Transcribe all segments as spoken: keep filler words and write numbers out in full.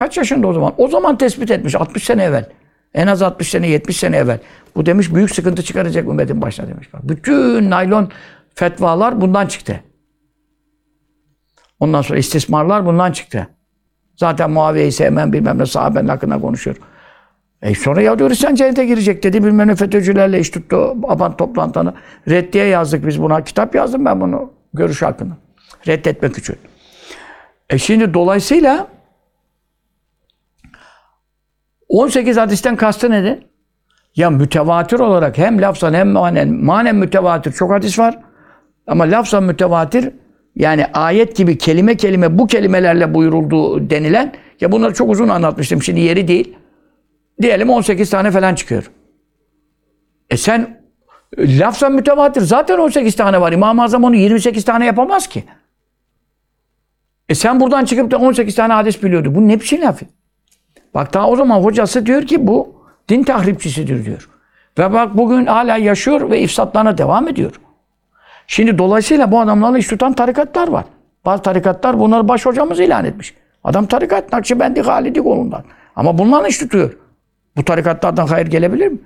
Kaç yaşında o zaman? O zaman tespit etmiş altmış sene evvel. En az altmış sene, yetmiş sene evvel. Bu demiş büyük sıkıntı çıkaracak ümmetin başına demiş. Bak, bütün naylon fetvalar bundan çıktı. Ondan sonra istismarlar bundan çıktı. Zaten Muaviye'yi sevmem bilmem ne sahabenin hakkında konuşuyor. E sonra ya diyor Hristiyan cennete girecek dedi. Bilmem ne FETÖ'cülerle iş tuttu. Aban toplantını. Reddiye yazdık biz buna. Kitap yazdım ben bunu. Görüş hakkında. Reddetmek için. E şimdi dolayısıyla on sekiz hadisten kastı nedir? Ya mütevatir olarak hem lafzan hem manen, manen mütevatir çok hadis var. Ama lafzan mütevatir yani ayet gibi kelime kelime bu kelimelerle buyurulduğu denilen ya bunları çok uzun anlatmıştım. Şimdi yeri değil. Diyelim on sekiz tane falan çıkıyor. E sen lafzan mütevatir zaten on sekiz tane var. İmam-ı Azam onu yirmi sekiz tane yapamaz ki. E sen buradan çıkıp da on sekiz tane hadis biliyordu. Bu ne biçim laf? Bak daha o zaman hocası diyor ki bu din tahripçisidir diyor. Ve bak bugün hala yaşıyor ve ifsatlarına devam ediyor. Şimdi dolayısıyla bu adamlarla iş tutan tarikatlar var. Bazı tarikatlar bunları baş hocamız ilan etmiş. Adam tarikat, Nakşibendi, Halidi kolundan. Ama bunlarla iş tutuyor. Bu tarikatlardan hayır gelebilir mi?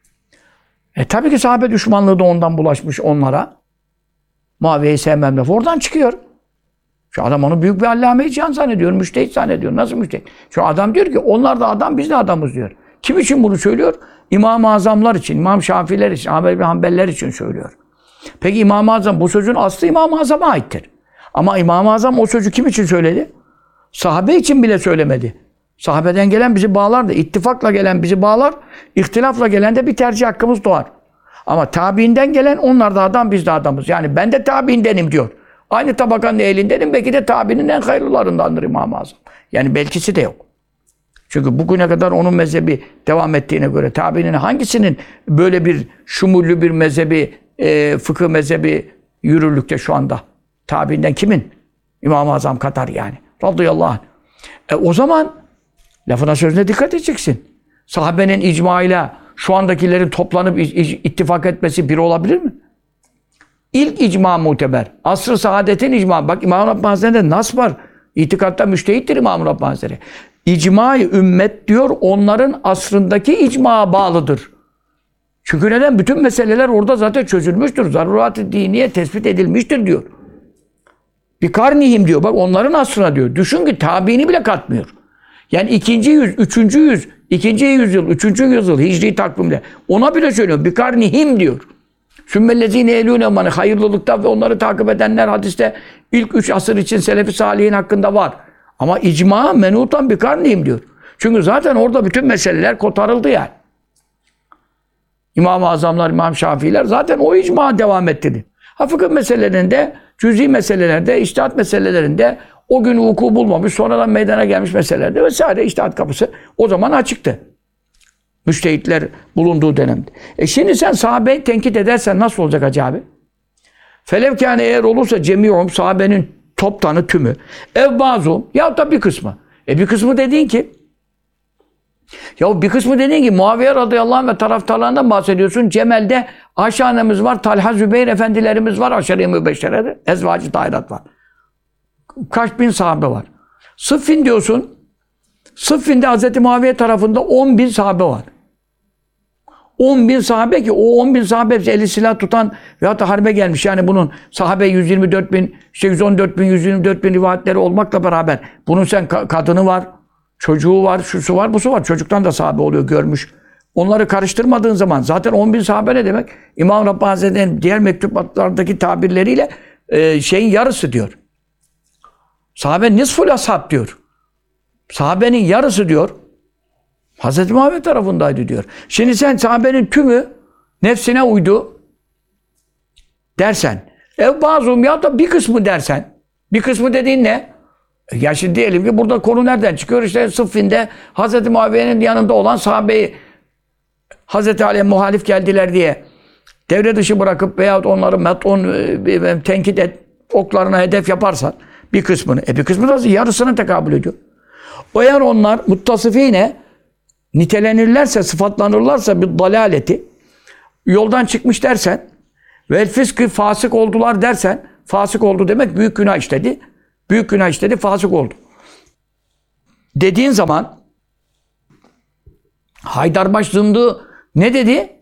E tabii ki sahabe düşmanlığı da ondan bulaşmış onlara. Muaviye'yi sevmem lafı oradan çıkıyor. Şu adam onu büyük bir allame-i cihan zannediyor, müştehit zannediyor. Nasıl müştehit? Şu adam diyor ki onlar da adam, biz de adamız diyor. Kim için bunu söylüyor? İmam-ı Azamlar için, İmam Şafiiler için, Ahmed bin Hanbeliler için söylüyor. Peki İmam-ı Azam, bu sözün aslı İmam-ı Azam'a aittir. Ama İmam-ı Azam o sözü kim için söyledi? Sahabe için bile söylemedi. Sahabeden gelen bizi bağlar da, ittifakla gelen bizi bağlar, ihtilafla gelen de bir tercih hakkımız doğar. Ama tabiinden gelen onlar da adam, biz de adamız. Yani ben de tabiindenim diyor. Aynı tabakanın elindenim, belki de tabiinin en hayırlılarındandır İmam-ı Azam. Yani belkisi de yok. Çünkü bugüne kadar onun mezhebi devam ettiğine göre tabiinin hangisinin böyle bir şumullü bir mezhebi, e, fıkıh mezhebi yürürlükte şu anda? Tabiinden kimin? İmam-ı Azam kadar yani. Radıyallahu anh. E o zaman lafına sözüne dikkat edeceksin. Sahabenin icmaıyla şu andakilerin toplanıp ittifak etmesi bir olabilir mi? İlk icma muteber. Asr-ı saadetin icma. Bak İmam-ı Rabbani Hazretleri'nde nas var. İtikatta müştehittir İmam-ı Rabbani Hazretleri. İcma-i ümmet diyor, onların asrındaki icmaya bağlıdır. Çünkü neden? Bütün meseleler orada zaten çözülmüştür. Zarurat-ı diniye tespit edilmiştir diyor. Bir karnihim diyor. Bak onların asrına diyor. Düşün ki tabiini bile katmıyor. Yani ikinci yüz, üçüncü yüz, ikinci yüzyıl, üçüncü yüzyıl hicri takvimde. Ona bile söylüyor. Bir karnihim diyor. Sümmellezine elûne manı hayırlılıkta ve onları takip edenler hadiste ilk üç asır için Selefi Salihin hakkında var. Ama icma menutan bir karniyim diyor. Çünkü zaten orada bütün meseleler kotarıldı yani. İmam-ı Azamlar, İmam Şafiiler zaten o icma devam ettirdi. Ha fıkıh meselelerinde, cüz'i meselelerde, içtihat meselelerinde o gün vuku bulmamış, sonradan meydana gelmiş meselelerde vesaire içtihat kapısı o zaman açıktı. Müştehitler bulunduğu dönemde. E şimdi sen sahabeyi tenkit edersen nasıl olacak Hacı abi? Felevkâne eğer olursa cemi'um sahabenin toptanı tümü. Ev bazum ya da bir kısmı. E bir kısmı dediğin ki ya bir kısmı dediğin ki Muaviye radıyallahu anh ve taraftarlarından bahsediyorsun. Cemel'de Ayşe annemiz var, Talha Zübeyir efendilerimiz var, aşere-i mübeşşerede, ezvacı tahirat var. Kaç bin sahabe var. Sıffin diyorsun. Sıffin'de Hazreti Muaviye tarafında on bin sahabe var. on bin sahabe ki o on bin sahabe hepsi eli silah tutan veyahut da harbe gelmiş. Yani bunun sahabe yüz yirmi dört bin, işte yüz on dört bin, yüz yirmi dört bin rivayetleri olmakla beraber bunun sen ka- kadını var, çocuğu var, şusu var, busu var. Çocuktan da sahabe oluyor, görmüş. Onları karıştırmadığın zaman zaten on bin sahabe ne demek? İmam Rabbani Hazretleri'nin diğer mektuplardaki tabirleriyle e, şeyin yarısı diyor. Sahabe nisful ashab diyor. Sahabenin yarısı diyor. Hazreti Muhammed tarafındaydı diyor. Şimdi sen sahabenin tümü nefsine uydu dersen, ev bazım ya da bir kısmı dersen, bir kısmı dediğin ne? Ya şimdi diyelim ki burada konu nereden çıkıyor? İşte Sıffin'de Hazreti Muaviye'nin yanında olan sahabeyi Hazreti Ali'ye muhalif geldiler diye devre dışı bırakıp veyahut onları met'un, e, tenkit et, oklarına hedef yaparsan bir kısmını, e bir kısmı da yarısına tekabül ediyor. O eğer onlar muttasifine nitelenirlerse, sıfatlanırlarsa bir dalaleti, yoldan çıkmış dersen ve fiskı fasık oldular dersen, fasık oldu demek büyük günah işledi. Büyük günah işledi, fasık oldu. dediğin zaman Haydarbaş zındığı ne dedi?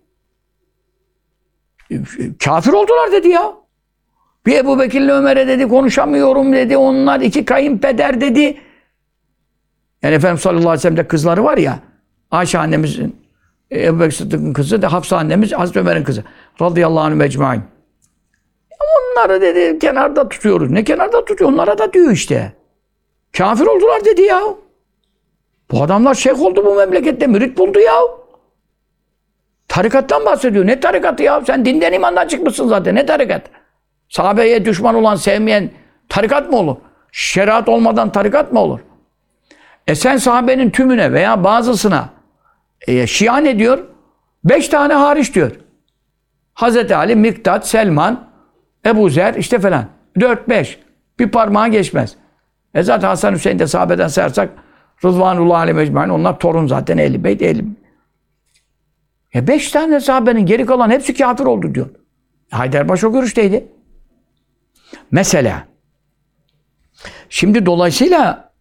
Kafir oldular dedi ya. Bir Ebu Bekir'le Ömer'e dedi konuşamıyorum dedi. Onlar iki kayınpeder dedi. Yani Efendimiz sallallahu aleyhi ve sellem'de kızları var ya. Ayşe annemizin, Ebu Bekir Sıddık'ın kızı da Hafsa annemiz, Hazreti Ömer'in kızı. Radıyallahu anh mecmain. Onları dedi kenarda tutuyoruz. Ne kenarda tutuyor? Onlara da diyor işte. Kafir oldular dedi ya. Bu adamlar şeyh oldu bu memlekette. Mürit buldu ya. Tarikattan bahsediyor. Ne tarikatı ya? Sen dinden imandan çıkmışsın zaten. Ne tarikat? Sahabeye düşman olan, sevmeyen tarikat mı olur? Şeriat olmadan tarikat mı olur? E sen sahabenin tümüne veya bazısına e, Şia ne diyor? Beş tane hariç diyor. Hazreti Ali, Miktat, Selman, Ebu Zer işte falan. Dört, beş. Bir parmağa geçmez. E zaten Hasan Hüseyin de sahabeden sayarsak Rıdvanullah aleyhi mecmain onlar torun zaten ehli beyt ehli. E beş tane sahabenin geri kalan hepsi kafir oldu diyor. Haydarbaş o görüşteydi. Mesela şimdi dolayısıyla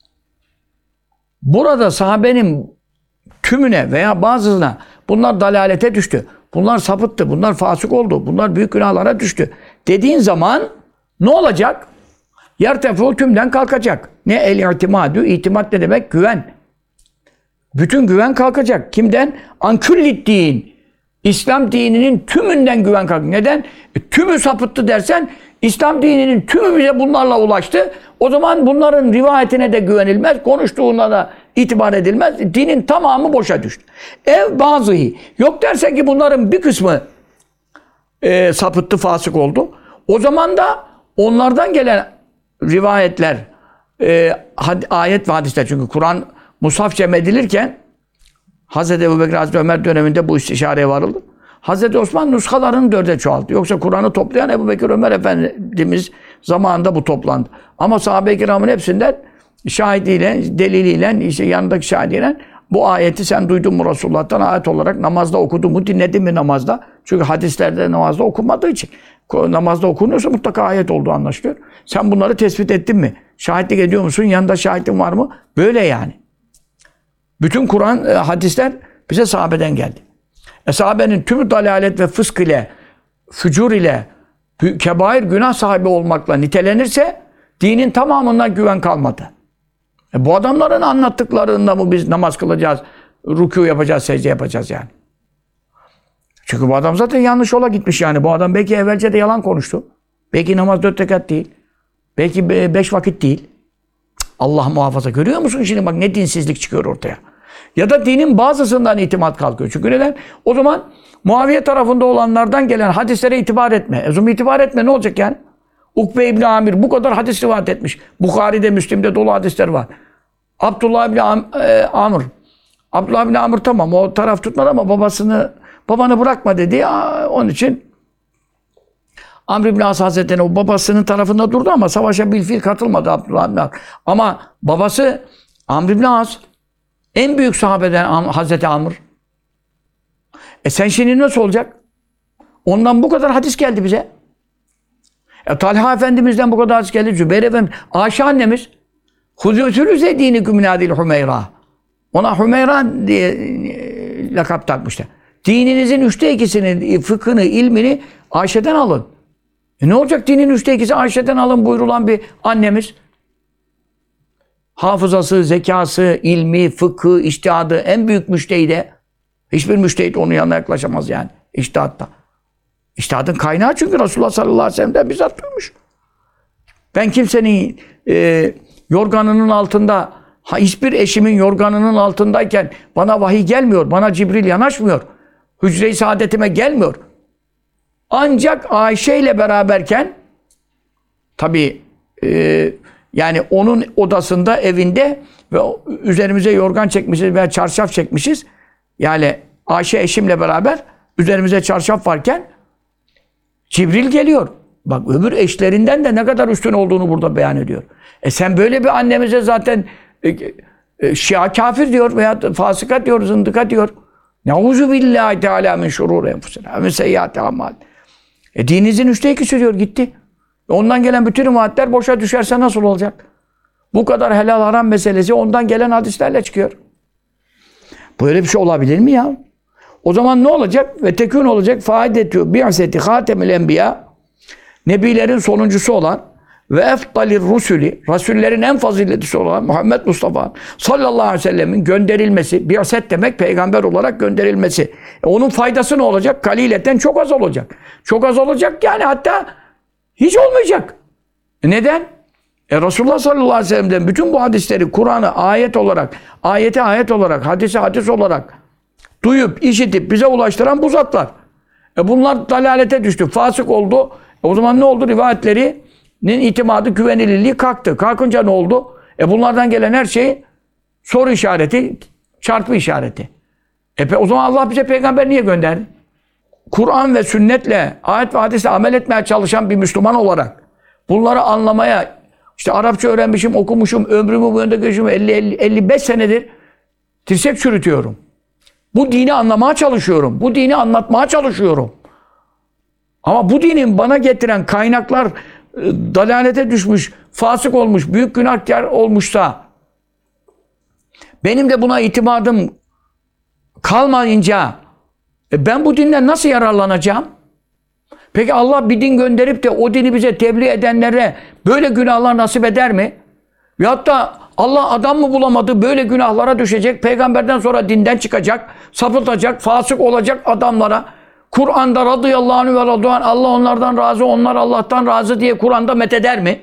burada sahabenin tümüne veya bazısına bunlar dalalete düştü. Bunlar sapıttı. Bunlar fasık oldu. Bunlar büyük günahlara düştü. Dediğin zaman ne olacak? Yerteful tümden kalkacak. Ne el-i'timadü? İtimat ne demek? Güven. Bütün güven kalkacak. Kimden? Anküllid din. İslam dininin tümünden güven kalkacak. Neden? E, tümü sapıttı dersen İslam dininin tümü bize bunlarla ulaştı. O zaman bunların rivayetine de güvenilmez. Konuştuğuna da itibar edilmez. Dinin tamamı boşa düştü. Ev bazıhi. Yok dersen ki bunların bir kısmı e, sapıttı, fasık oldu. O zaman da onlardan gelen rivayetler, e, had, ayet ve hadisler. Çünkü Kur'an mushaf cem edilirken Hazreti Ebubekir, Hazreti Ömer döneminde bu istişareye varıldı. Hazreti Osman nuskalarını dörde çoğalttı. Yoksa Kur'an'ı toplayan Ebubekir, Ömer Efendimiz zamanında bu toplandı. Ama sahabe-i kiramın hepsinden şahidiyle, deliliyle, işte yanındaki şahidiyle bu ayeti sen duydun mu Resulullah'tan ayet olarak namazda okudun mu, dinledin mi namazda? Çünkü hadislerde namazda okunmadığı için. Namazda okunuyorsa mutlaka ayet olduğu anlaşılıyor. Sen bunları tespit ettin mi? Şahitlik ediyor musun? Yanında şahitin var mı? Böyle yani. Bütün Kur'an, e, hadisler bize sahabeden geldi. E, sahabenin tümü dalalet ve fısk ile, fücur ile, kebair günah sahibi olmakla nitelenirse dinin tamamından güven kalmadı. E, bu adamların anlattıklarında mı biz namaz kılacağız, rükû yapacağız, secde yapacağız yani? Çünkü bu adam zaten yanlış yola gitmiş yani. Bu adam belki evvelce de yalan konuştu. Belki namaz dört rekat değil. Belki beş vakit değil. Allah muhafaza. Görüyor musun şimdi bak ne dinsizlik çıkıyor ortaya. Ya da dinin bazısından itimat kalkıyor. Çünkü neden? O zaman Muaviye tarafında olanlardan gelen hadislere itibar etme. E zaman itibar etme ne olacak yani? Ukbe İbni Amir bu kadar hadis rivayet etmiş. Bukhari'de, Müslim'de dolu hadisler var. Abdullah İbni Am e, Amr. Abdullah İbni Amr tamam o taraf tutmadı ama babasını babanı bırakma dedi. Ya, onun için Amr İbni As Hazretleri'ne o babasının tarafında durdu ama savaşa bilfil katılmadı Abdullah İbni Amr. Ama babası Amr İbni As en büyük sahabeden Hazreti Amr. E sen şimdi nasıl olacak? Ondan bu kadar hadis geldi bize. E Talha Efendimiz'den bu kadar hadis geldi. Zübeyir Efendimiz, Ayşe annemiz Huzûsülüze dini kümünâdil Hümeyra. Ona Hümeyra diye lakap takmışlar. Dininizin üçte ikisini, fıkhını, ilmini Ayşe'den alın. E ne olacak dinin üçte ikisi Ayşe'den alın buyurulan bir annemiz? Hafızası, zekası, ilmi, fıkhı, içtihadı en büyük müştehide. Hiçbir müştehit onun yanına yaklaşamaz yani içtihatta. İçtihadın kaynağı çünkü Resulullah sallallahu aleyhi ve sellem'den bizzat duymuş. Ben kimsenin e, yorganının altında, ha, hiçbir eşimin yorganının altındayken bana vahiy gelmiyor, bana Cibril yanaşmıyor. Hücre-i saadetime gelmiyor. Ancak Ayşe ile beraberken tabii e, yani onun odasında, evinde ve üzerimize yorgan çekmişiz veya çarşaf çekmişiz. Yani Ayşe eşimle beraber üzerimize çarşaf varken Cibril geliyor. Bak öbür eşlerinden de ne kadar üstün olduğunu burada beyan ediyor. E sen böyle bir annemize zaten e, e, Şia kafir diyor veya fasıka diyor, zındıka diyor. Neuzu billahi teala min şururi enfusina ve seyyiati amal. E dininizin üçte ikisi diyor gitti. Ondan gelen bütün rivayetler boşa düşerse nasıl olacak? Bu kadar helal haram meselesi ondan gelen hadislerle çıkıyor. Böyle bir şey olabilir mi ya? O zaman ne olacak? Ve tekün olacak. Faidetü bi'aseti hatemil enbiya. Nebilerin sonuncusu olan ve eftalir rusuli, rasullerin en faziletlisi olan Muhammed Mustafa sallallahu aleyhi ve sellemin gönderilmesi, bi'aset demek peygamber olarak gönderilmesi. E onun faydası ne olacak? Kalileten çok az olacak. Çok az olacak yani hatta hiç olmayacak. E neden? E Resulullah sallallahu aleyhi ve sellem'den bütün bu hadisleri Kur'an'ı ayet olarak, ayete ayet olarak, hadise hadis olarak duyup, işitip bize ulaştıran bu zatlar. E bunlar dalalete düştü, fasık oldu. E o zaman ne oldu? Rivayetlerinin itimadı, güvenilirliği kalktı. Kalkınca ne oldu? E bunlardan gelen her şey soru işareti, çarpı işareti. E o zaman Allah bize peygamber niye gönderdi? Kur'an ve sünnetle, ayet ve hadisle amel etmeye çalışan bir Müslüman olarak bunları anlamaya, işte Arapça öğrenmişim, okumuşum, ömrümü bu yönde geçmişim, elli elli beş senedir dirsek çürütüyorum. Bu dini anlamaya çalışıyorum. Bu dini anlatmaya çalışıyorum. Ama bu dinin bana getiren kaynaklar dalalete düşmüş, fasık olmuş, büyük günahkar olmuşsa benim de buna itimadım kalmayınca e ben bu dinden nasıl yararlanacağım? Peki Allah bir din gönderip de o dini bize tebliğ edenlere böyle günahlar nasip eder mi? Ve hatta Allah adam mı bulamadı böyle günahlara düşecek, peygamberden sonra dinden çıkacak, sapıtacak, fasık olacak adamlara Kur'an'da radıyallahu anh ve radıyallahu anh, Allah onlardan razı, onlar Allah'tan razı diye Kur'an'da metheder mi?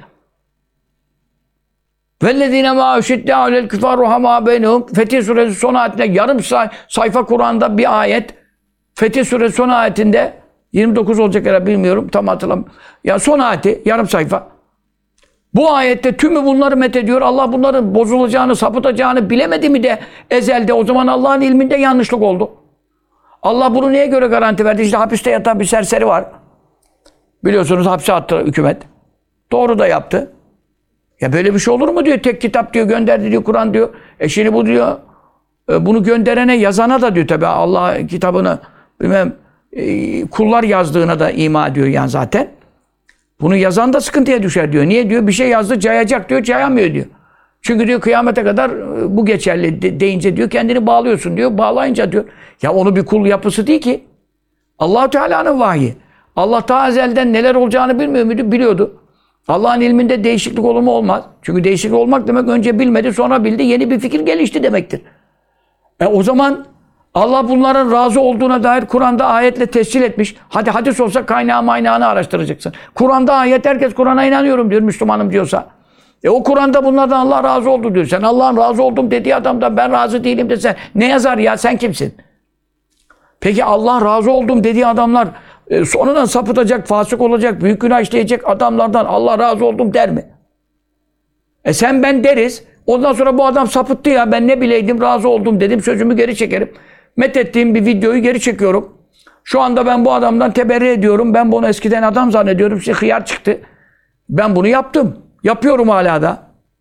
وَالَّذ۪ينَ مَا اُشِدَّعُ لَلْكُفَارُ رُحَمَا بَيْنَهُمْ Fetih Suresi son ayetinde yarım say sayfa Kur'an'da bir ayet. Fetih Suresi son ayetinde yirmi dokuz olacak herhalde bilmiyorum tam hatırlamıyorum. Ya son ayeti yarım sayfa. Bu ayette tümü bunları methediyor. Allah bunların bozulacağını, sapıtacağını bilemedi mi de ezelde? O zaman Allah'ın ilminde yanlışlık oldu. Allah bunu neye göre garanti verdi? İşte hapiste yatan bir serseri var. Biliyorsunuz hapse attı hükümet. Doğru da yaptı. Ya böyle bir şey olur mu diyor. Tek kitap diyor gönderdi diyor Kur'an diyor. E şimdi bu diyor bunu gönderene yazana da diyor tabi Allah kitabını bilmem e, kullar yazdığına da ima ediyor yani zaten. Bunu yazan da sıkıntıya düşer diyor. Niye diyor? Bir şey yazdı cayacak diyor. Cayamıyor diyor. Çünkü diyor kıyamete kadar bu geçerli de, deyince diyor kendini bağlıyorsun diyor. Bağlayınca diyor. Ya onu bir kul yapısı değil ki. Allah-u Teala'nın vahyi. Allah ta ezelden neler olacağını bilmiyor muydu? Biliyordu. Allah'ın ilminde değişiklik olur mu? Olmaz. Çünkü değişiklik olmak demek önce bilmedi sonra bildi. Yeni bir fikir gelişti demektir. E o zaman Allah bunların razı olduğuna dair Kur'an'da ayetle tescil etmiş. Hadi hadis olsa kaynağı maynağını araştıracaksın. Kur'an'da ayet herkes Kur'an'a inanıyorum diyor Müslümanım diyorsa. E o Kur'an'da bunlardan Allah razı oldu diyor. Sen Allah'ın razı oldum dediği adamdan ben razı değilim desen ne yazar ya sen kimsin? Peki Allah razı oldum dediği adamlar e, sonradan sapıtacak, fasık olacak, büyük günah işleyecek adamlardan Allah razı oldum der mi? E sen ben deriz. Ondan sonra bu adam sapıttı ya ben ne bileydim razı oldum dedim sözümü geri çekerim. Methettiğim bir videoyu geri çekiyorum. Şu anda ben bu adamdan teberri ediyorum. Ben bunu eskiden adam zannediyorum. Şimdi hıyar çıktı. Ben bunu yaptım. Yapıyorum hala da.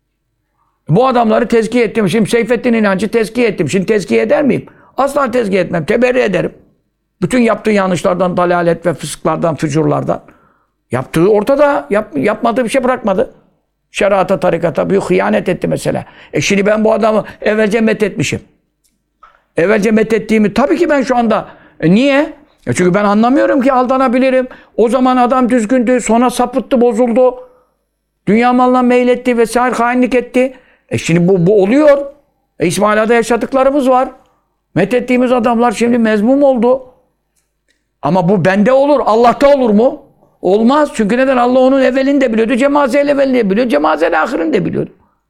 Bu adamları tezkiye ettim. Şimdi Seyfettin İnancı tezkiye ettim. Şimdi tezkiye eder miyim? Asla tezkiye etmem. Teberri ederim. Bütün yaptığı yanlışlardan, dalalet ve fısklardan, fücurlardan. Yaptığı ortada. Yap, yapmadığı bir şey bırakmadı. Şerata, tarikata büyük hıyanet etti mesela. E şimdi ben bu adamı evvelce methetmişim. Evvelce methettiğimi tabii ki ben şu anda. E niye? E çünkü ben anlamıyorum ki aldanabilirim. O zaman adam düzgündü. Sonra sapıttı, bozuldu. Dünya malına meyletti vesaire hainlik etti. E şimdi bu, bu oluyor. E İsmaila'da yaşadıklarımız var. Methettiğimiz adamlar şimdi mezmum oldu. Ama bu bende olur. Allah'ta olur mu? Olmaz. Çünkü neden? Allah onun evvelini de biliyordu. Cemazel evvelini de biliyordu. Cemazel ahirini de biliyordu.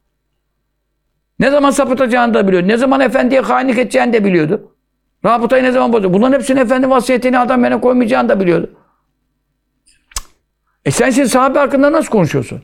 Ne zaman sapıtacağını da biliyordu. Ne zaman efendiye hainlik edeceğini de biliyordu. Rabıtayı ne zaman bozuyor. Bunların hepsinin efendi vasiyetini adam yerine koymayacağını da biliyordu. E sen şimdi sahabe hakkında nasıl konuşuyorsun?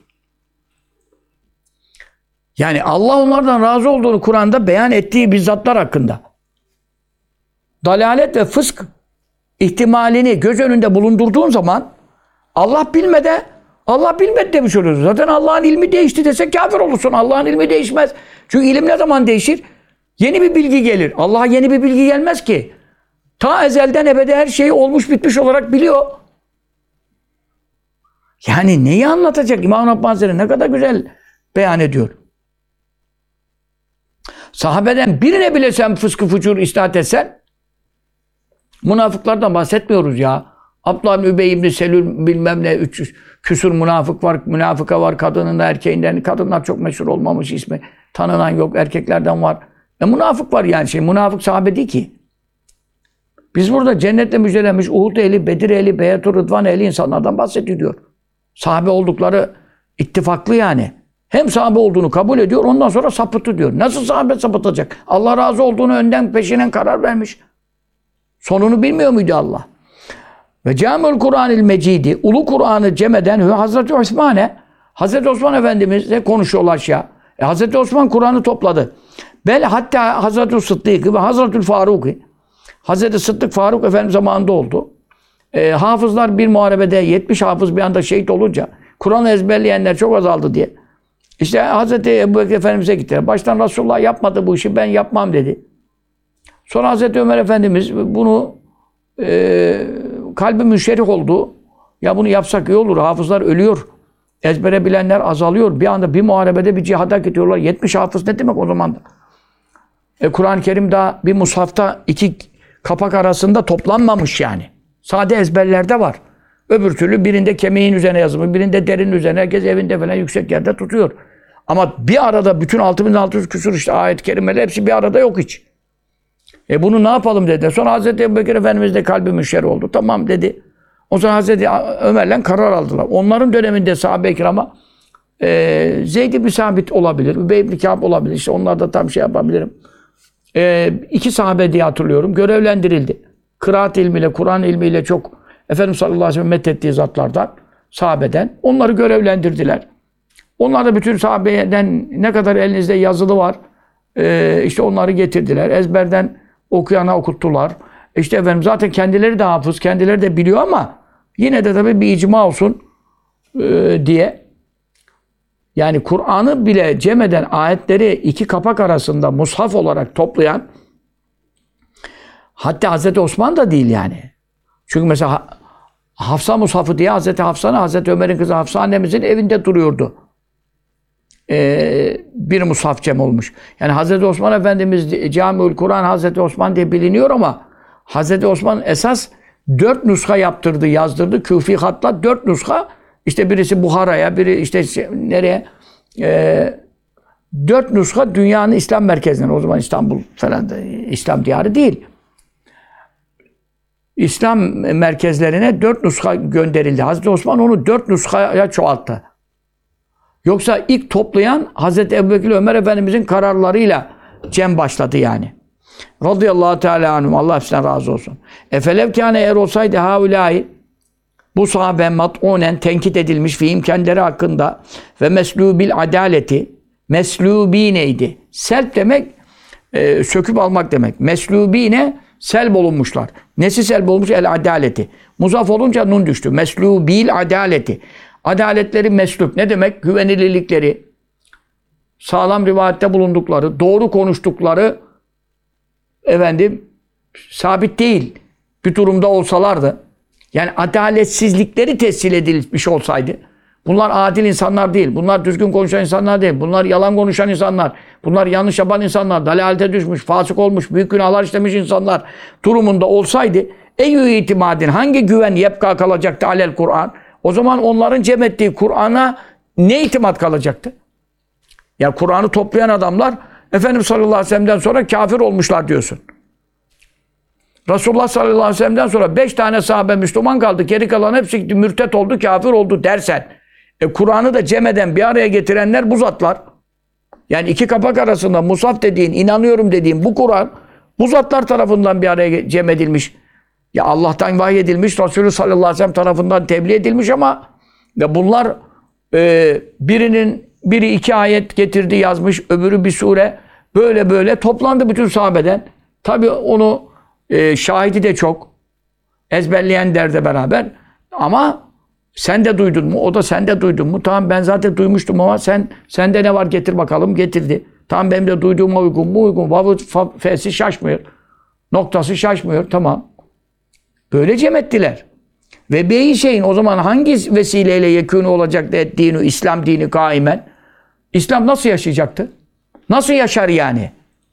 Yani Allah onlardan razı olduğunu Kur'an'da beyan ettiği bizzatlar hakkında. Dalalet ve fısk ihtimalini göz önünde bulundurduğun zaman Allah bilmede Allah bilmedi demiş oluyorsun. Zaten Allah'ın ilmi değişti dese kafir olursun. Allah'ın ilmi değişmez. Çünkü ilim ne zaman değişir? Yeni bir bilgi gelir. Allah'a yeni bir bilgi gelmez ki. Ta ezelden ebede her şeyi olmuş bitmiş olarak biliyor. Yani neyi anlatacak? İmam Rabbani Hazretleri ne kadar güzel beyan ediyor. Sahabeden birine bile sen fıskı fucur isnat etsen, münafıklardan bahsetmiyoruz ya. Abdullah bin Übey ibn Selül bilmem ne, üç yüz küsur münafık var, münafıka var, kadınında erkeğinden. Kadınlar çok meşhur olmamış, ismi tanınan yok, erkeklerden var. E münafık var yani şey, münafık sahabe değil ki. Biz burada cennetle müjdelenmiş Uhud ehli, Bedir ehli, Beyat-ı Rıdvan ehli insanlardan bahsediyor. Sahabe oldukları ittifaklı yani. Hem sahabe olduğunu kabul ediyor, ondan sonra sapıtı diyor. Nasıl sahabe sapıtacak? Allah razı olduğunu önden peşinen karar vermiş. Sonunu bilmiyor muydu Allah? Ve Câmi'ül Kur'an-ül Mecidi, Ulu Kur'an'ı cem eden Hazreti Osman'e, Hazreti Osman Efendimiz'le konuşuyorlar ya. E, Hazreti Osman Kur'an'ı topladı. Bel hatta Hazreti Sıddık ve Hazreti Faruk, Hazreti Sıddık Faruk Efendimiz zamanında oldu. E, hafızlar bir muharebede yetmiş hafız bir anda şehit olunca Kur'an'ı ezberleyenler çok azaldı diye. İşte Hazreti Ebubekir Efendimiz'e gittiler. Baştan Resulullah yapmadı bu işi, ben yapmam dedi. Sonra Hazreti Ömer Efendimiz bunu e, kalbi müşerih oldu. Ya bunu yapsak iyi olur. Hafızlar ölüyor. Ezbere bilenler azalıyor. Bir anda bir muharebede bir cihada gidiyorlar. yetmiş hafız ne demek o zaman da? E, Kur'an-ı Kerim daha bir mushafta iki kapak arasında toplanmamış yani. Sade ezberlerde var. Öbür türlü birinde kemiğin üzerine yazılmış, birinde derinin üzerine, herkes evinde falan yüksek yerde tutuyor. Ama bir arada bütün altı bin altı yüz küsur işte ayet-i kerimeler hepsi bir arada yok hiç. E bunu ne yapalım dedi. Sonra Hazreti Ebubekir Efendimiz de kalbi müşerih oldu. Tamam dedi. O zaman Hazreti Ömer'le karar aldılar. Onların döneminde sahabe-i kirama e, Zeyd ibn Sabit olabilir, Übey ibn Kâb olabilir. İşte onlar da tam şey yapabilirim. E, iki sahabe diye hatırlıyorum. Görevlendirildi. Kıraat ilmiyle, Kur'an ilmiyle çok Efendimiz sallallahu aleyhi ve sellem methettiği zatlardan, sahabeden. Onları görevlendirdiler. Onlar da bütün sahabeden ne kadar elinizde yazılı var, e, işte onları getirdiler. Ezberden okuyana okuttular. İşte efendim zaten kendileri de hafız, kendileri de biliyor ama yine de tabii bir icma olsun e, diye. Yani Kur'an'ı bile cem eden ayetleri iki kapak arasında mushaf olarak toplayan, hatta Hazreti Osman da değil yani. Çünkü mesela Hafsa mushafı diye Hazreti Hafsa'nın, Hazreti Ömer'in kızı Hafsa annemizin evinde duruyordu. Ee, bir mushaf cem olmuş. Yani Hazreti Osman Efendimiz Câmi'ül Kur'an Hazreti Osman diye biliniyor ama Hazreti Osman esas dört nuska yaptırdı, yazdırdı. Küfi hatla dört nuska. İşte birisi Buhara'ya, biri işte nereye? Ee, dört nuska dünyanın İslam merkezine. O zaman İstanbul falan da İslam diyarı değil. İslam merkezlerine dört nuska gönderildi. Hazreti Osman onu dört nuskaya çoğalttı. Yoksa ilk toplayan Hazreti Ebubekir Ömer Efendimizin kararlarıyla cem başladı yani. Radıyallahu teala anhum. Allah hepsinden razı olsun. Efelev kâne eğer olsaydı haulâhi bu sahabe mat'unen tenkit edilmiş fiim kendileri hakkında ve meslûbil adaleti meslûbîneydi. Selp demek e, söküp almak demek. Meslûbîne selb olunmuşlar. Nesi selb olmuş? El adaleti. Muzaf olunca nun düştü. Meslûbil adaleti. Adaletleri meslûb. Ne demek? Güvenilirlikleri, sağlam rivayette bulundukları, doğru konuştukları efendim sabit değil. Bir durumda olsalardı. Yani adaletsizlikleri tescil edilmiş olsaydı. Bunlar adil insanlar değil. Bunlar düzgün konuşan insanlar değil. Bunlar yalan konuşan insanlar. Bunlar yanlış yapan insanlar. Dalalete düşmüş, fasık olmuş, büyük günahlar işlemiş insanlar durumunda olsaydı eyyü itimadin hangi güven yepka kalacaktı alel Kur'an? O zaman onların cem ettiği Kur'an'a ne itimat kalacaktı? Ya Kur'an'ı toplayan adamlar Efendimiz sallallahu aleyhi ve sellem'den sonra kafir olmuşlar diyorsun. Resulullah sallallahu aleyhi ve sellem'den sonra beş tane sahabe Müslüman kaldı. Geri kalan hepsi mürtet oldu, kafir oldu dersen. E, Kur'an'ı da cem eden, bir araya getirenler bu zatlar. Yani iki kapak arasında musaf dediğin, inanıyorum dediğin bu Kur'an bu zatlar tarafından bir araya cem edilmiş. Ya Allah'tan vahiy edilmiş, Resulü sallallahu aleyhi ve sellem tarafından tebliğ edilmiş ama ya bunlar e, birinin biri iki ayet getirdi yazmış, öbürü bir sure. Böyle böyle toplandı bütün sahabeden. Tabii onu e, şahidi de çok. Ezberleyen derde beraber. Ama sen de duydun mu? O da sen de duydun mu? Tamam ben zaten duymuştum ama sen sende ne var getir bakalım. Getirdi. Tamam benim de duyduğuma uygun mu? Uygun. Vavı f'si şaşmıyor. Noktası şaşmıyor. Tamam. Böyle cem ettiler. Ve beyi şeyin o zaman hangi vesileyle yekûnü olacaktı et-dînü, İslam dini kaimen? İslam nasıl yaşayacaktı? Nasıl yaşar yani?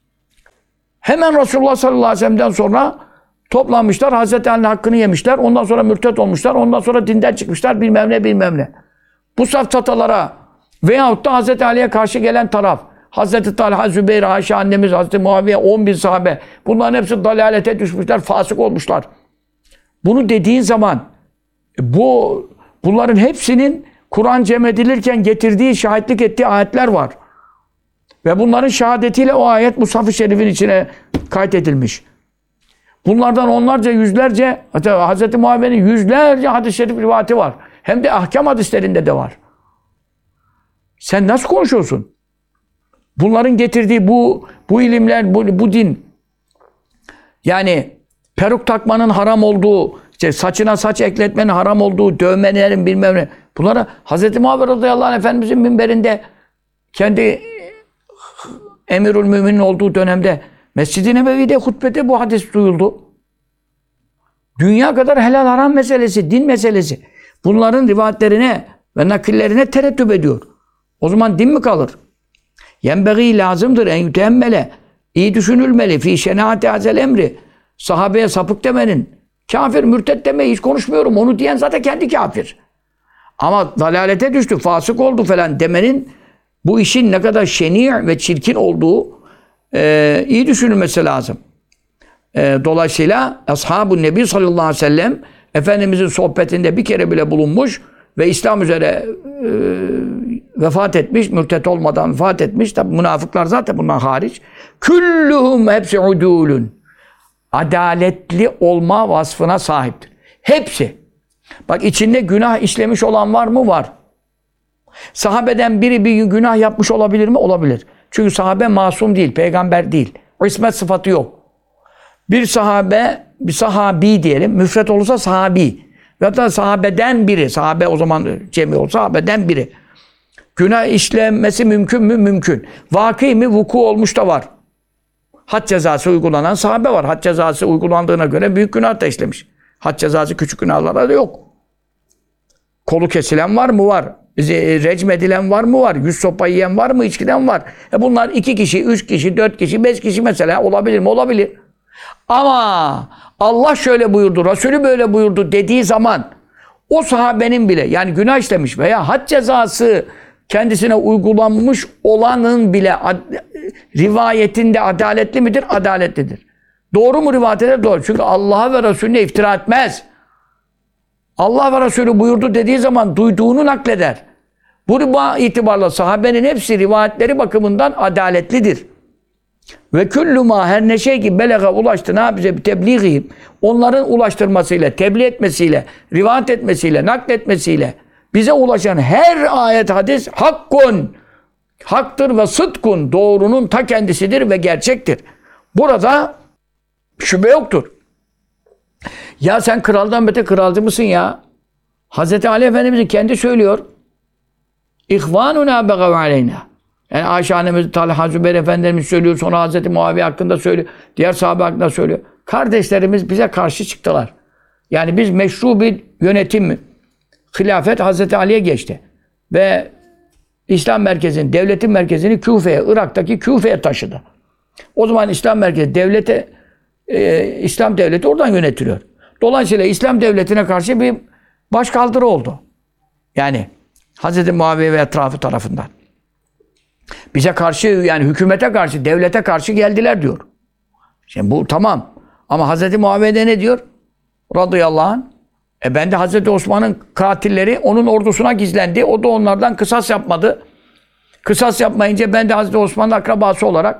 Hemen Resulullah sallallahu aleyhi ve sellem'den sonra toplanmışlar. Hazreti Ali'nin hakkını yemişler. Ondan sonra mürtet olmuşlar. Ondan sonra dinden çıkmışlar. Bilmem ne bilmem ne. Bu safsatalara veyahut da Hazreti Ali'ye karşı gelen taraf, Hazreti Talha, Zübeyir, Ayşe annemiz, Hazreti Muaviye, on bin sahabe. Bunların hepsi dalalete düşmüşler, fasık olmuşlar. Bunu dediğin zaman bu bunların hepsinin Kur'an cem edilirken getirdiği, şahitlik ettiği ayetler var. Ve bunların şehadetiyle o ayet Mushaf-ı Şerif'in içine kaydedilmiş. Bunlardan onlarca, yüzlerce, hatta Hz. Muaviye'nin yüzlerce hadis-i şerif rivayeti var. Hem de ahkam hadislerinde de var. Sen nasıl konuşuyorsun? Bunların getirdiği bu bu ilimler, bu, bu din, yani peruk takmanın haram olduğu, işte saçına saç ekletmenin haram olduğu, dövmelerin bilmem ne. Bunlara Hz. Muaviye radıyallahu anh Efendimizin minberinde kendi Emirül Müminin olduğu dönemde Mescid-i Nebevi'de hutbede bu hadis duyuldu. Dünya kadar helal haram meselesi, din meselesi. Bunların rivayetlerine ve nakillerine tereddüt ediyor. O zaman din mi kalır? Yenbeği lazımdır en yüteemmele. İyi düşünülmeli. Fî şenaati hazel emri. Sahabeye sapık demenin. Kafir, mürtet demeyi hiç konuşmuyorum. Onu diyen zaten kendi kafir. Ama dalalete düştü, fasık oldu falan demenin bu işin ne kadar şeni' ve çirkin olduğu e, iyi düşünülmesi lazım. E, dolayısıyla Ashab-ı Nebi sallallahu aleyhi ve sellem Efendimizin sohbetinde bir kere bile bulunmuş ve İslam üzere e, vefat etmiş, mürtet olmadan vefat etmiş. Tabi münafıklar zaten bundan hariç. Küllühum hepsi udûlün. Adaletli olma vasfına sahiptir. Hepsi. Bak içinde günah işlemiş olan var mı? Var. Sahabeden biri bir günah yapmış olabilir mi? Olabilir. Çünkü sahabe masum değil, peygamber değil. O ismet sıfatı yok. Bir sahabe, bir sahabi diyelim, müfret olursa sahabi. Ya da sahabeden biri, sahabe o zaman cemi olsa sahabeden biri. Günah işlenmesi mümkün mü? Mümkün. Vakı mi? Vuku olmuş da var. Had cezası uygulanan sahabe var. Had cezası uygulandığına göre büyük günah da işlemiş. Had cezası küçük günahlara da yok. Kolu kesilen var mı? Var. Recm edilen var mı? Var. Yüz sopa yiyen var mı? İçkiden var. E bunlar iki kişi, üç kişi, dört kişi, beş kişi mesela olabilir mi? Olabilir. Ama Allah şöyle buyurdu, Resulü böyle buyurdu dediği zaman o sahabenin bile yani günah işlemiş veya had cezası kendisine uygulanmış olanın bile ad, rivayetinde adaletli midir? Adaletlidir. Doğru mu rivayet eder? Doğru. Çünkü Allah'a ve Resulüne iftira etmez. Allah ve Resulü buyurdu dediği zaman duyduğunu nakleder. Bu itibarla sahabenin hepsi rivayetleri bakımından adaletlidir. Ve küllü ma her ne şey ki belega ulaştı ne yapacak? Tebliği. Onların ulaştırmasıyla, tebliğ etmesiyle, rivayet etmesiyle, nakletmesiyle bize ulaşan her ayet hadis hakkun, haktır ve sıdkun, doğrunun ta kendisidir ve gerçektir. Burada şüphe yoktur. Ya sen kraldan bete kralcı mısın ya? Hazreti Ali Efendimiz'in kendi söylüyor. İhvanuna begav aleyna. Yani Ayşe annemiz, Talha, Zübeyir Efendimiz söylüyor. Sonra Hazreti Muaviye hakkında söylüyor. Diğer sahabe hakkında söylüyor. Kardeşlerimiz bize karşı çıktılar. Yani biz meşru bir yönetim, hilafet Hazreti Ali'ye geçti. Ve İslam merkezini, devletin merkezini Küfe'ye, Irak'taki Küfe'ye taşıdı. O zaman İslam merkezi, devlete, e, İslam devleti oradan yönetiliyor. Dolayısıyla İslam devletine karşı bir başkaldırı oldu. Yani Hazreti Muaviye ve etrafı tarafından. Bize karşı yani hükümete karşı, devlete karşı geldiler diyor. Şimdi bu tamam. Ama Hazreti Muaviye'de ne diyor? Radıyallahu anh. E ben de Hazreti Osman'ın katilleri onun ordusuna gizlendi. O da onlardan kısas yapmadı. Kısas yapmayınca ben de Hazreti Osman'ın akrabası olarak,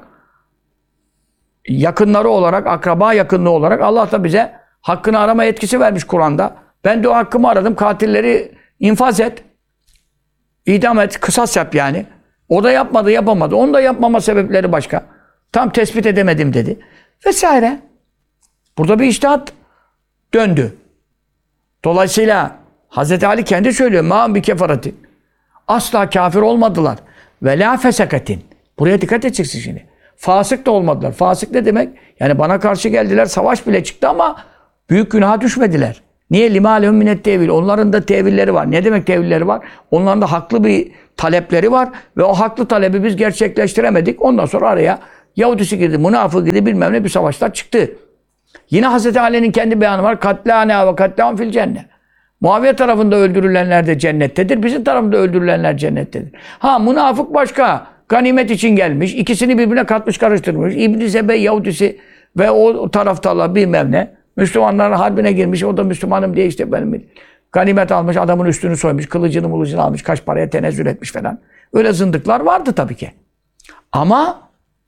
yakınları olarak, akraba yakınlığı olarak Allah da bize hakkını arama yetkisi vermiş Kur'an'da. Ben de o hakkımı aradım. Katilleri infaz et. İdam et. Kısas yap yani. O da yapmadı, yapamadı. Onun da yapmama sebepleri başka. Tam tespit edemedim dedi. Vesaire. Burada bir içtihat döndü. Dolayısıyla Hazreti Ali kendi söylüyor. Mâ'ın bi kefaratin. Asla kafir olmadılar. Ve lâ fesekatin. Buraya dikkat edeceksin şimdi. Fasık da olmadılar. Fasık ne demek? Yani bana karşı geldiler, savaş bile çıktı ama büyük günaha düşmediler. Niye? لِمَا لَهُمْ مِنَ التَّevil. Onların da tevilleri var. Ne demek tevilleri var? Onların da haklı bir talepleri var ve o haklı talebi biz gerçekleştiremedik. Ondan sonra araya Yahudisi girdi, münafığı girdi, bilmem ne bir savaşlar çıktı. Yine Hazreti Ali'nin kendi beyanı var. Katlâne ve katlâhum fil cennet. Muaviye tarafında öldürülenler de cennettedir. Bizim tarafında öldürülenler cennettedir. Ha münafık başka. Ganimet için gelmiş. İkisini birbirine katmış karıştırmış. İbn-i Zebey Yahudisi ve o taraftarlar bilmem ne. Müslümanların harbine girmiş. O da Müslümanım diye işte benim ganimet almış. Adamın üstünü soymuş. Kılıcını mılıcını almış. Kaç paraya tenezzül etmiş falan. Öyle zındıklar vardı tabii ki. Ama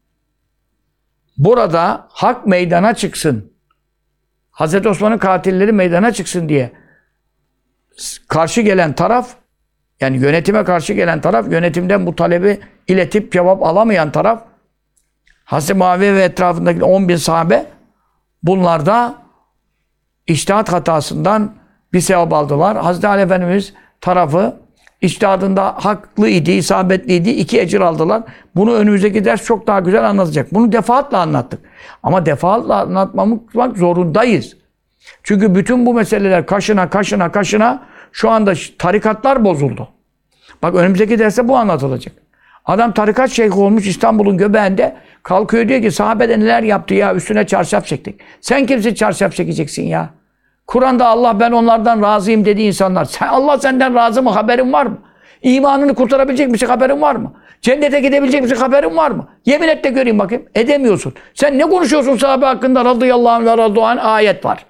burada hak meydana çıksın. Hazreti Osman'ın katilleri meydana çıksın diye karşı gelen taraf, yani yönetime karşı gelen taraf, yönetimden bu talebi iletip cevap alamayan taraf, Hazreti Muaviye ve etrafındaki on bin sahabe, bunlar da içtihat hatasından bir sevap aldılar. Hazreti Ali Efendimiz tarafı içtihadında haklıydı, isabetliydi, iki ecir aldılar. Bunu önümüzdeki ders çok daha güzel anlatacak. Bunu defaatle anlattık. Ama defaatle anlatmamak zorundayız. Çünkü bütün bu meseleler kaşına kaşına kaşına şu anda tarikatlar bozuldu. Bak önümüzdeki derste bu anlatılacak. Adam tarikat şeyhi olmuş İstanbul'un göbeğinde kalkıyor diyor ki sahabede neler yaptı ya, üstüne çarşaf çektik. Sen kimsin çarşaf çekeceksin ya? Kur'an'da Allah ben onlardan razıyım dediği insanlar. Sen, Allah senden razı mı? Haberin var mı? İmanını kurtarabilecek misin? Haberin var mı? Cennete gidebilecek misin? Haberin var mı? Yemin et de göreyim bakayım. Edemiyorsun. Sen ne konuşuyorsun sahabe hakkında? Radıyallahu anh ve radıyallahu anh ayet var.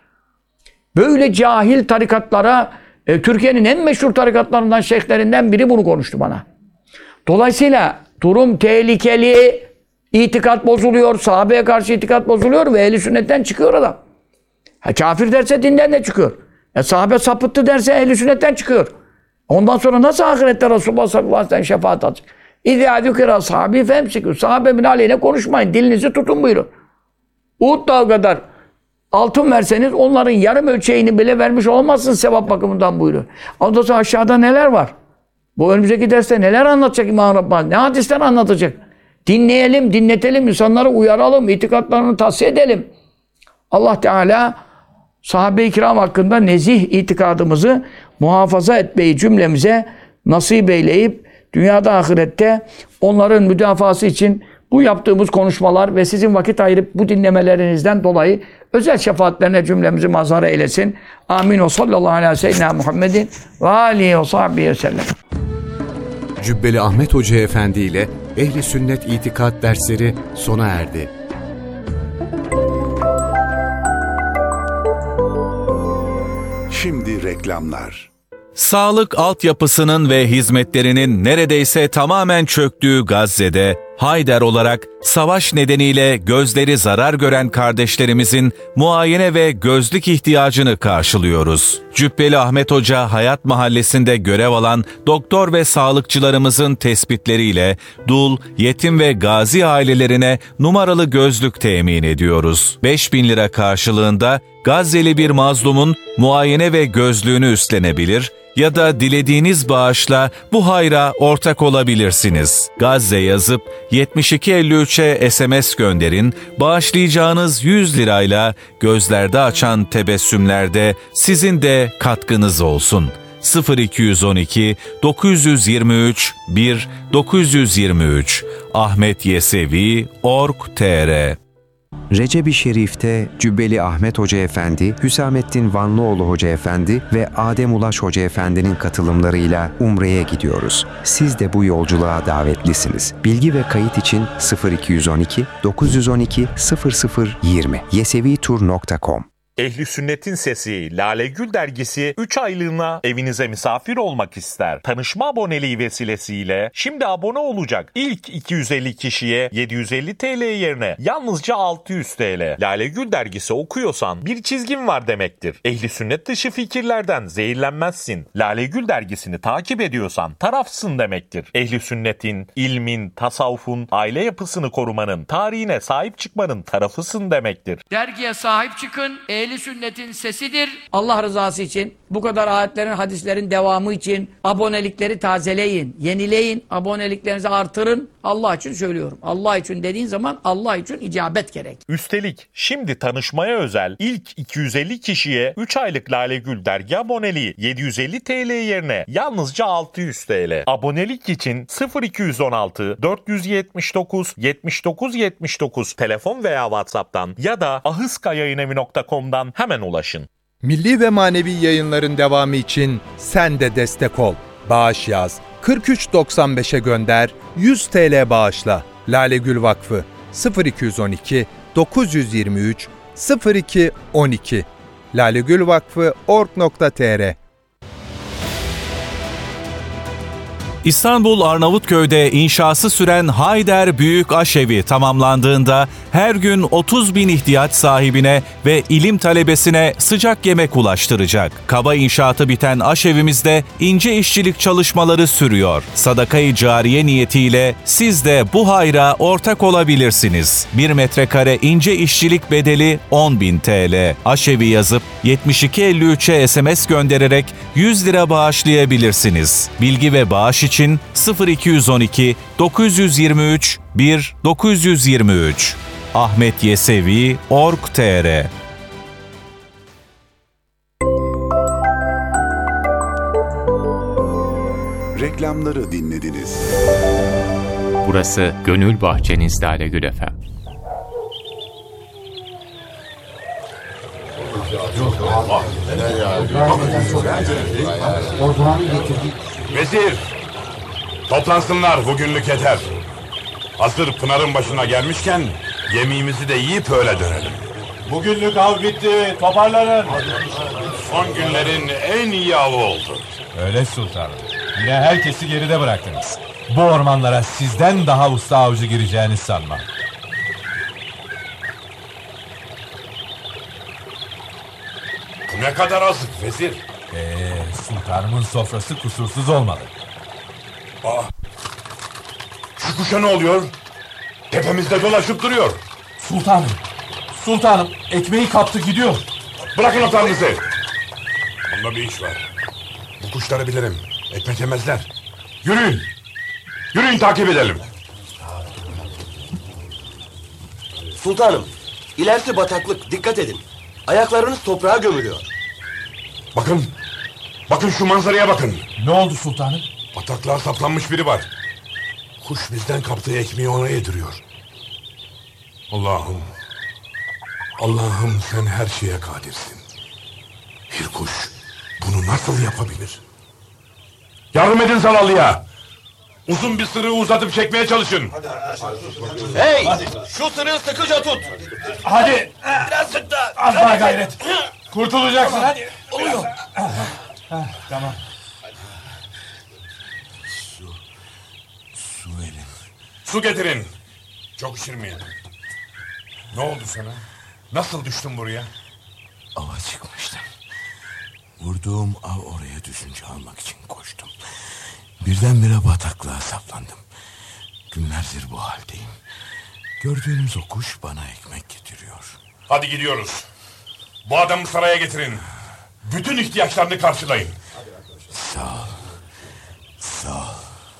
Böyle cahil tarikatlara, e, Türkiye'nin en meşhur tarikatlarından, şeyhlerinden biri bunu konuştu bana. Dolayısıyla durum tehlikeli, itikat bozuluyor, sahabeye karşı itikat bozuluyor ve ehl-i sünnetten çıkıyor adam. Ha, kafir derse dinden de çıkıyor. E, sahabe sapıttı derse ehl-i sünnetten çıkıyor. Ondan sonra nasıl ahirette Resulullah sallallahu aleyhi ve sellem şefaat alacak? İzâ zükira sahabi femsikû. Sahabemin aleyhine konuşmayın, dilinizi tutun buyurun. Uhud dağı kadar altın verseniz onların yarım ölçeğini bile vermiş olmazsın sevap bakımından buyuruyor. Ondan sonra aşağıda neler var? Bu önümüzdeki derste neler anlatacak İmam Rabbani? Ne hadisler anlatacak? Dinleyelim, dinletelim, insanları uyaralım, itikatlarını tavsiye edelim. Allah Teala sahabe-i kiram hakkında nezih itikadımızı muhafaza etmeyi cümlemize nasip eyleyip dünyada ahirette onların müdafası için bu yaptığımız konuşmalar ve sizin vakit ayırıp bu dinlemelerinizden dolayı özel şefaatlerine cümlemizi mazhar eylesin. Amin. O sallallahu aleyhi ve sellem Muhammedin ve aleyhi ve sahbihi ve sellem. Cübbeli Ahmet Hoca Efendi ile Ehli Sünnet İtikat dersleri sona erdi. Şimdi reklamlar. Sağlık altyapısının ve hizmetlerinin neredeyse tamamen çöktüğü Gazze'de Hayder olarak savaş nedeniyle gözleri zarar gören kardeşlerimizin muayene ve gözlük ihtiyacını karşılıyoruz. Cübbeli Ahmet Hoca Hayat Mahallesi'nde görev alan doktor ve sağlıkçılarımızın tespitleriyle dul, yetim ve gazi ailelerine numaralı gözlük temin ediyoruz. beş bin lira karşılığında Gazze'li bir mazlumun muayene ve gözlüğünü üstlenebilir ya da dilediğiniz bağışla bu hayra ortak olabilirsiniz. Gazze yazıp yetmiş iki elli üçe S M S gönderin, bağışlayacağınız yüz lirayla gözlerde açan tebessümlerde sizin de katkınız olsun. sıfır iki on iki dokuz yirmi üç bir dokuz yirmi üç ahmetyesevi nokta org nokta tr Recep-i Şerif'te Cübbeli Ahmet Hoca Efendi, Hüsamettin Vanlıoğlu Hoca Efendi ve Adem Ulaş Hoca Efendi'nin katılımlarıyla Umre'ye gidiyoruz. Siz de bu yolculuğa davetlisiniz. Bilgi ve kayıt için sıfır iki on iki dokuz on iki sıfır sıfır yirmi yesevitur nokta com. Ehli Sünnet'in Sesi Lale Gül dergisi üç aylığına evinize misafir olmak ister. Tanışma aboneliği vesilesiyle şimdi abone olacak ilk iki yüz elli kişiye yedi yüz elli TL yerine yalnızca altı yüz TL. Lale Gül dergisi okuyorsan bir çizgin var demektir. Ehli Sünnet dışı fikirlerden zehirlenmezsin. Lale Gül dergisini takip ediyorsan tarafsın demektir. Ehli Sünnet'in, ilmin, tasavvufun, aile yapısını korumanın, tarihine sahip çıkmanın tarafısın demektir. Dergiye sahip çıkın. Ehli Sünnet'in sesidir. Allah rızası için Bu kadar ayetlerin, hadislerin devamı için abonelikleri tazeleyin, yenileyin, aboneliklerinizi artırın. Allah için söylüyorum. Allah için dediğin zaman Allah için icabet gerek. Üstelik şimdi tanışmaya özel ilk iki yüz elli kişiye üç aylık Lale Gül dergi aboneliği yedi yüz elli TL yerine yalnızca altı yüz TL. Abonelik için sıfır iki yüz on altı dört yüz yetmiş dokuz yetmiş dokuz yetmiş dokuz telefon veya WhatsApp'tan ya da ahıskayayinevi nokta com'dan hemen ulaşın. Milli ve manevi yayınların devamı için sen de destek ol. Bağış yaz, kırk üç doksan beşe gönder, yüz TL bağışla. Lale Gül Vakfı sıfır iki yüz on iki dokuz yüz yirmi üç sıfır iki on iki lalegülvakfı nokta org nokta tr. İstanbul Arnavutköy'de inşası süren Hayder Büyük Aşevi tamamlandığında her gün otuz bin ihtiyaç sahibine ve ilim talebesine sıcak yemek ulaştıracak. Kaba inşaatı biten aşevimizde ince işçilik çalışmaları sürüyor. Sadaka-i cariye niyetiyle siz de bu hayra ortak olabilirsiniz. Bir metrekare ince işçilik bedeli on bin TL. Aşevi yazıp yetmiş iki elli üçe S M S göndererek yüz lira bağışlayabilirsiniz. Bilgi ve bağış için sıfır iki yüz on iki dokuz yüz yirmi üç bir dokuz yüz yirmi üç ahmet yesevi nokta org nokta tr. Reklamları dinlediniz. Burası Gönül Bahçeniz Lalegül Efem. Vezir, toplansınlar, bugünlük yeter. Hazır Pınar'ın başına gelmişken yemeğimizi de yiyip öyle dönelim. Bugünlük av bitti, toparlanın. Son günlerin en iyi avı oldu. Öyle sultanım. Yine herkesi geride bıraktınız. Bu ormanlara sizden daha usta avcı gireceğini sanmam. Bu ne kadar azık vezir. Eee sultanımın sofrası kusursuz olmalı. Aa, şu kuşa ne oluyor? Tepemizde dolaşıp duruyor. Sultanım, sultanım ekmeği kaptı gidiyor. Bırakın otanınızı. Bunda bir iş var. Bu kuşları bilirim. Ekmek yemezler. Yürüyün. Yürüyün takip edelim. Sultanım, ilerisi bataklık, dikkat edin. Ayaklarınız toprağa gömülüyor. Bakın, bakın şu manzaraya bakın. Ne oldu sultanım? Bataklığa saplanmış biri var. Kuş bizden kaptığı ekmeği ona yediriyor. Allah'ım, Allah'ım sen her şeye kadirsin. Bir kuş bunu nasıl yapabilir? Yardım edin zavallıya. Uzun bir sırığı uzatıp çekmeye çalışın. Hey! Şu sırığı sıkıca tut. Hadi. Biraz sık da. Az daha gayret. Kurtulacaksın hadi. Oluyor. Tamam. Su. Su verin. Su getirin. Çok içirmeyin. Ne oldu sana? Nasıl düştün buraya? Ava çıkmıştım. Vurduğum av oraya düşünce almak için koştum. Birdenbire bataklığa saplandım. Günlerdir bu haldeyim. Gördüğünüz o kuş bana ekmek getiriyor. Hadi gidiyoruz. Bu adamı saraya getirin. Bütün ihtiyaçlarını karşılayın. Sağ ol. Sağ ol.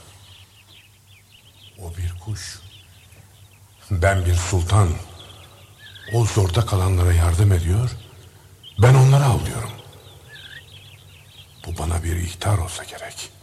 O bir kuş. Ben bir sultan. O zorda kalanlara yardım ediyor. Ben onları avlıyorum. Bu bana bir ihtar olsa gerek.